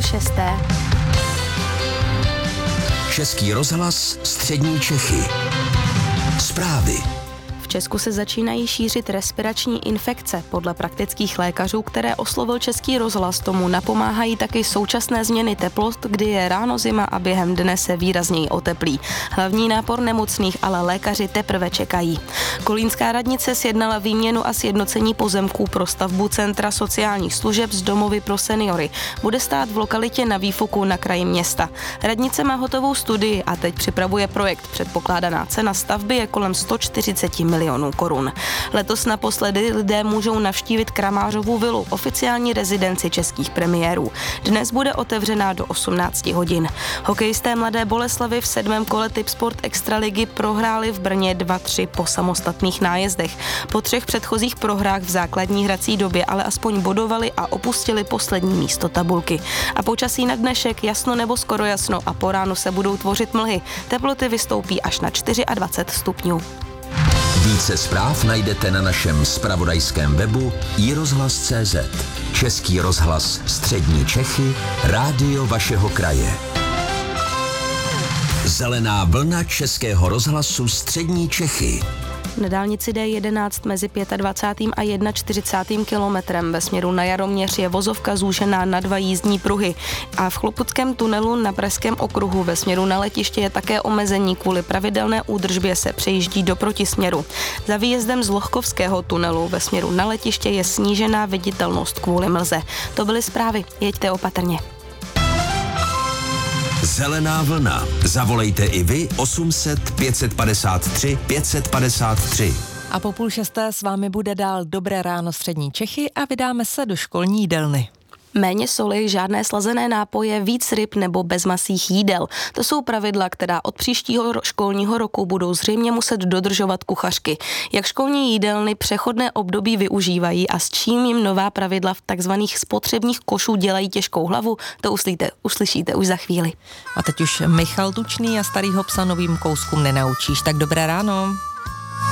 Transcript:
6. Český rozhlas Střední Čechy. Zprávy. V Česku se začínají šířit respirační infekce. Podle praktických lékařů, které oslovil Český rozhlas, tomu napomáhají taky současné změny teplot, kdy je ráno zima a během dne se výrazněji oteplí. Hlavní nápor nemocných ale lékaři teprve čekají. Kolínská radnice sjednala výměnu a sjednocení pozemků pro stavbu Centra sociálních služeb s domovy pro seniory. Bude stát v lokalitě Na Výfuku na kraji města. Radnice má hotovou studii a teď připravuje projekt. Předpokládaná cena stavby je kolem 140 milionů korun. Letos naposledy lidé můžou navštívit Kramářovu vilu, oficiální rezidenci českých premiérů. Dnes bude otevřená do 18 hodin. Hokejisté Mladé Boleslavi v 7. kole Tipsport Extraligy prohráli v Brně 2-3 po samostatných nájezdech. Po 3 předchozích prohrách v základní hrací době ale aspoň bodovali a opustili poslední místo tabulky. A počasí na dnešek jasno nebo skoro jasno a po ránu se budou tvořit mlhy. Teploty vystoupí až na 24 stupňů. Více zpráv najdete na našem zpravodajském webu iRozhlas.cz. Český rozhlas Střední Čechy, rádio vašeho kraje. Zelená vlna Českého rozhlasu Střední Čechy. Na dálnici D11 mezi 25. a 41. kilometrem ve směru na Jaroměř je vozovka zúžená na 2 jízdní pruhy. A v Chlopuckém tunelu na Pražském okruhu ve směru na letiště je také omezení, kvůli pravidelné údržbě se přejíždí do protisměru. Za výjezdem z Lochkovského tunelu ve směru na letiště je snížená viditelnost kvůli mlze. To byly zprávy, jeďte opatrně. Zelená vlna. Zavolejte i vy 800 553 553. A po 5:30 s vámi bude dál Dobré ráno Střední Čechy a vydáme se do školní jídelny. Méně soli, žádné slazené nápoje, víc ryb nebo bezmasých jídel. To jsou pravidla, která od příštího školního roku budou zřejmě muset dodržovat kuchařky. Jak školní jídelny přechodné období využívají a s čím jim nová pravidla v takzvaných spotřebních košů dělají těžkou hlavu, to uslyšíte už za chvíli. A teď už Michal Tučný a starýho psa novým kouskům nenaučíš. Tak dobré ráno.